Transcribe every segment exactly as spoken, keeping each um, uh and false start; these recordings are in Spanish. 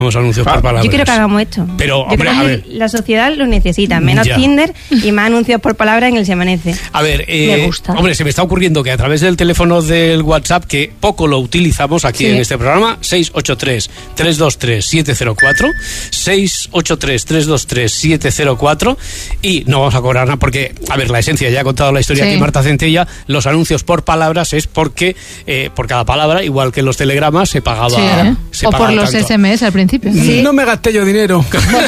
anuncios por palabras. Yo quiero que hagamos esto. Pero, Yo hombre, creo a que ver. la sociedad lo necesita. Menos Ya. Tinder y más anuncios por palabras en el Se Amanece. A ver, eh, Me gusta. hombre, se me está ocurriendo que a través del teléfono del WhatsApp, que poco lo utilizamos aquí Sí. en este programa, seis ocho tres, tres dos tres, siete cero cuatro, seis ocho tres, tres dos tres, siete cero cuatro, y no vamos a cobrar nada porque, a ver, la esencia, ya ha contado la historia Sí. aquí Marta Centella, los anuncios por palabras es porque eh, por cada palabra, igual que los telegramas, se pagaba. Sí, ¿eh? se O por pagaba los tanto. S M S al principio. No me gasté yo dinero.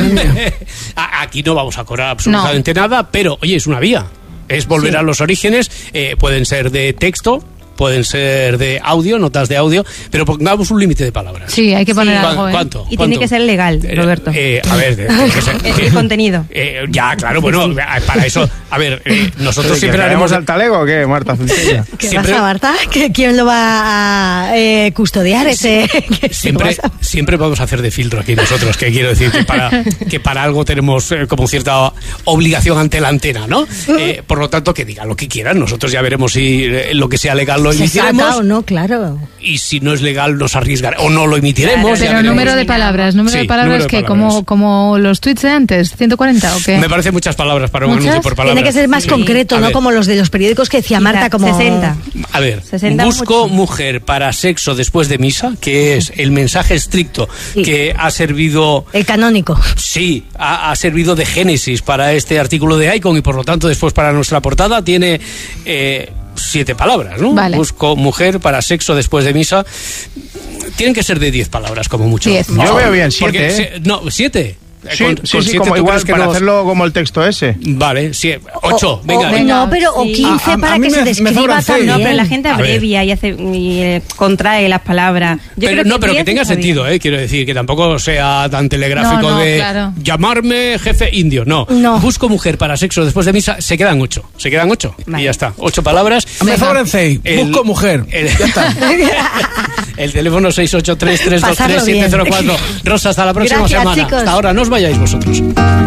A- Aquí no vamos a cobrar absolutamente nada, pero oye, es una vía. Es volver Sí. a los orígenes, eh, pueden ser de texto, pueden ser de audio, notas de audio, pero pongamos un límite de palabras. Sí, hay que poner Sí. algo, ¿eh? ¿Cuánto? Y ¿Cuánto? tiene que ser legal, Eh, Roberto. eh, a ver, eh, tiene que ser- Es el contenido. Eh, ya, claro, bueno, para eso, a ver, eh, nosotros siempre haremos haremos al talego o qué, Marta Centella? ¿Qué Siempre- pasa, Marta? ¿Que ¿Quién lo va a eh, custodiar ese? que se Siempre, pasa? siempre podemos hacer de filtro aquí nosotros, que quiero decir que para, que para algo tenemos eh, como cierta obligación ante la antena, ¿no? Eh, por lo tanto, que digan lo que quieran, nosotros ya veremos si eh, lo que sea legal lo Se saca emitiremos, o no, claro. y si no es legal nos arriesgaremos, o no lo emitiremos. Claro, ya Pero veremos. número de palabras, número Sí, de palabras número de que palabras. como como los tweets de antes, ciento cuarenta o qué. Me parece muchas palabras para un ¿Muchas? anuncio por palabras. Tiene que ser más Sí. concreto, A no ver. como los de los periódicos que decía Marta, como sesenta. A ver, sesenta busco mucho. mujer para sexo después de misa, que es el mensaje estricto Sí. que ha servido... el canónico. Sí, ha, ha servido de génesis para este artículo de Icon y por lo tanto después para nuestra portada tiene eh, siete palabras, ¿no? Vale. Busco mujer para sexo después de misa. Tienen que ser de diez palabras como mucho. Diez. Yo veo bien siete, Porque ¿eh? se- no, siete. Sí, Con- sí, con sí, siete, como ¿tú igual crees que para no? hacerlo como el texto ese. Vale, sí, ocho, O- venga. o- venga. No, pero o Sí. quince A- a- para a mí que se me- me describa sobran seis. también. No, pero la gente A ver. abrevia y, hace, y eh, contrae las palabras. Yo Pero, creo no, pero que diez tenga está bien. sentido, ¿eh? Quiero decir, que tampoco sea tan telegráfico No, no, de claro. llamarme jefe indio. No. No. Busco mujer para sexo después de misa. Se quedan ocho. Se quedan ocho. Vale. Y ya está. Ocho palabras. Me sobran seis. El- Busco mujer. el- Ya está. El teléfono seis ocho tres, tres dos tres, Pasarlo siete cero cuatro. bien. Rosa, hasta la próxima Gracias, semana. chicos. Hasta ahora, no os vayáis vosotros.